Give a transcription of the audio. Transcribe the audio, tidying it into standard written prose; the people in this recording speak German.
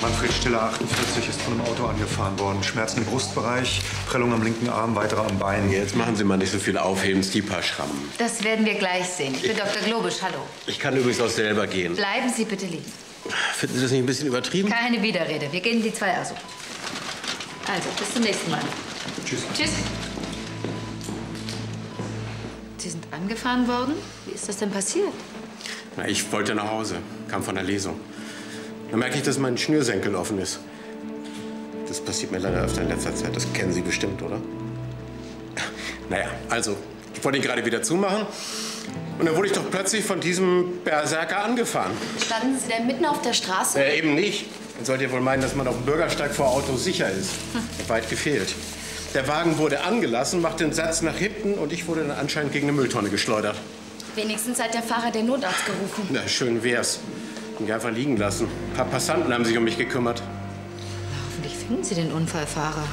Manfred Stiller, 48, ist von einem Auto angefahren worden. Schmerzen im Brustbereich, Prellung am linken Arm, weitere am Bein. Jetzt machen Sie mal nicht so viel Aufhebens, die paar Schrammen. Das werden wir gleich sehen. Ich bin Dr. Globisch, hallo. Ich kann übrigens auch selber gehen. Bleiben Sie bitte liegen. Finden Sie das nicht ein bisschen übertrieben? Keine Widerrede. Wir gehen in die 2 ASO. Also, bis zum nächsten Mal. Tschüss. Tschüss. Sie sind angefahren worden? Wie ist das denn passiert? Na, ich wollte nach Hause, kam von der Lesung. Da merke ich, dass mein Schnürsenkel offen ist. Das passiert mir leider öfter in letzter Zeit. Das kennen Sie bestimmt, oder? Naja, also, ich wollte ihn gerade wieder zumachen. Und dann wurde ich doch plötzlich von diesem Berserker angefahren. Standen Sie denn mitten auf der Straße? Eben nicht. Man sollte ja wohl meinen, dass man auf dem Bürgersteig vor Autos sicher ist. Weit gefehlt. Der Wagen wurde angelassen, machte den Satz nach hinten und ich wurde dann anscheinend gegen eine Mülltonne geschleudert. Wenigstens hat der Fahrer den Notarzt gerufen. Na, schön wär's. Mich einfach liegen lassen. Ein paar Passanten haben sich um mich gekümmert. Hoffentlich finden Sie den Unfallfahrer.